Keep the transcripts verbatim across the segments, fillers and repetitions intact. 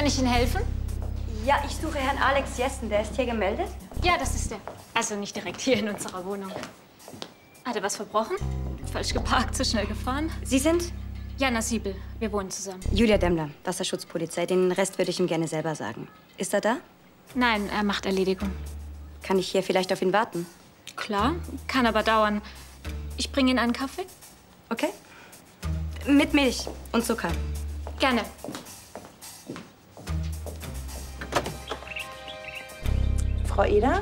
Kann ich Ihnen helfen? Ja, ich suche Herrn Alex Jessen. Der ist hier gemeldet? Ja, das ist er. Also nicht direkt hier in unserer Wohnung. Hat er was verbrochen? Falsch geparkt, zu schnell gefahren? Sie sind? Jana Siebel. Wir wohnen zusammen. Julia Demmler, Wasserschutzpolizei. Den Rest würde ich ihm gerne selber sagen. Ist er da? Nein, er macht Erledigung. Kann ich hier vielleicht auf ihn warten? Klar, kann aber dauern. Ich bringe Ihnen einen Kaffee? Okay. Mit Milch und Zucker. Gerne. Frau Eder?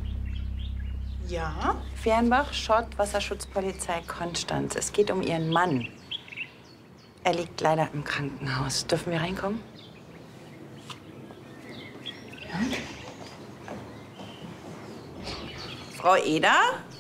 Ja? Fernbach, Schott, Wasserschutzpolizei Konstanz. Es geht um Ihren Mann. Er liegt leider im Krankenhaus. Dürfen wir reinkommen? Ja. Frau Eder?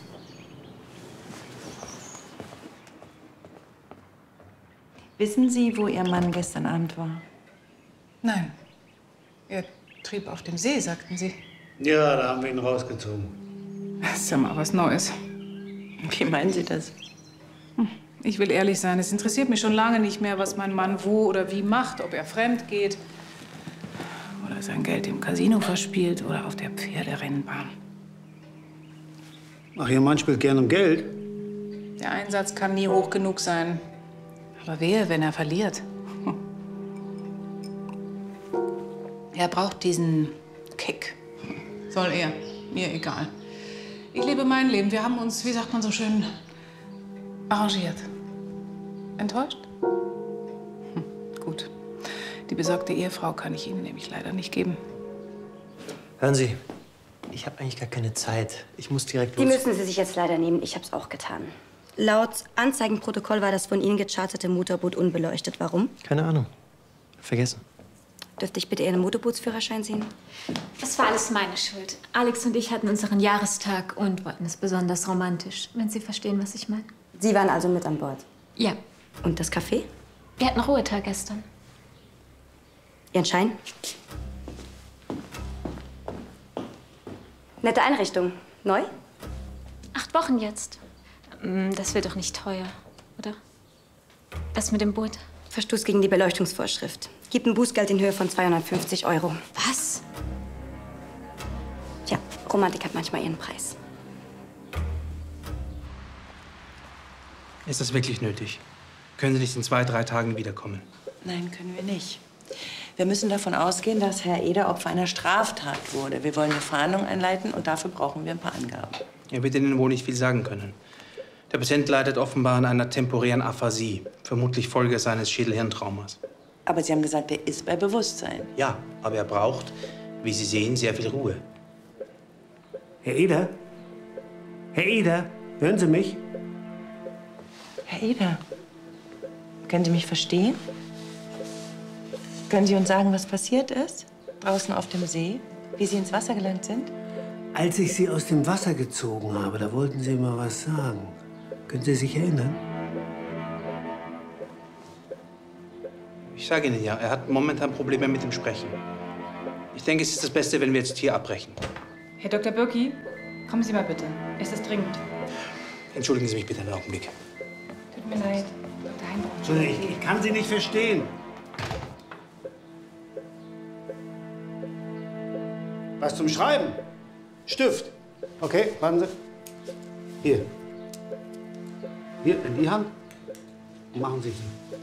Wissen Sie, wo Ihr Mann gestern Abend war? Nein. Er trieb auf dem See, sagten Sie. Ja, da haben wir ihn rausgezogen. Das ist ja mal was Neues. Wie meinen Sie das? Ich will ehrlich sein, es interessiert mich schon lange nicht mehr, was mein Mann wo oder wie macht, ob er fremd geht oder sein Geld im Casino verspielt oder auf der Pferderennbahn. Ach, Ihr Mann spielt gern um Geld? Der Einsatz kann nie hoch genug sein. Aber wehe, wenn er verliert. Er braucht diesen Kick. Soll er. Mir egal. Ich lebe mein Leben. Wir haben uns, wie sagt man so schön, arrangiert. Enttäuscht? Hm, gut. Die besorgte Ehefrau kann ich Ihnen nämlich leider nicht geben. Hören Sie, ich habe eigentlich gar keine Zeit. Ich muss direkt Die los. müssen Sie sich jetzt leider nehmen. Ich habe es auch getan. Laut Anzeigenprotokoll war das von Ihnen gecharterte Motorboot unbeleuchtet. Warum? Keine Ahnung. Vergessen. Dürfte ich bitte Ihren Motorbootsführerschein sehen? Das war alles meine Schuld. Alex und ich hatten unseren Jahrestag und wollten es besonders romantisch, wenn Sie verstehen, was ich meine. Sie waren also mit an Bord? Ja. Und das Café? Wir hatten Ruhetag gestern. Ihren Schein? Nette Einrichtung. Neu? Acht Wochen jetzt. Das wird doch nicht teuer, oder? Das mit dem Boot. Verstoß gegen die Beleuchtungsvorschrift. Gibt ein Bußgeld in Höhe von zweihundertfünfzig Euro. Was? Tja, Romantik hat manchmal ihren Preis. Ist das wirklich nötig? Können Sie nicht in zwei, drei Tagen wiederkommen? Nein, können wir nicht. Wir müssen davon ausgehen, dass Herr Eder Opfer einer Straftat wurde. Wir wollen eine Fahndung einleiten und dafür brauchen wir ein paar Angaben. Er wird Ihnen wohl nicht viel sagen können. Der Patient leidet offenbar an einer temporären Aphasie, vermutlich Folge seines Schädelhirntraumas. Aber Sie haben gesagt, er ist bei Bewusstsein. Ja, aber er braucht, wie Sie sehen, sehr viel Ruhe. Herr Eder? Herr Eder, hören Sie mich? Herr Eder, können Sie mich verstehen? Können Sie uns sagen, was passiert ist? Draußen auf dem See? Wie Sie ins Wasser gelangt sind? Als ich Sie aus dem Wasser gezogen habe, da wollten Sie mal was sagen. Können Sie sich erinnern? Ich sage Ihnen ja, er hat momentan Probleme mit dem Sprechen. Ich denke, es ist das Beste, wenn wir jetzt hier abbrechen. Herr Doktor Birki, kommen Sie mal bitte. Es ist dringend. Entschuldigen Sie mich bitte einen Augenblick. Tut mir leid. Doktor Heinrich. Entschuldigung, ich, ich kann Sie nicht verstehen. Was zum Schreiben? Stift. Okay, warten Sie. Hier. Hier, in die Hand. Und machen Sie sie.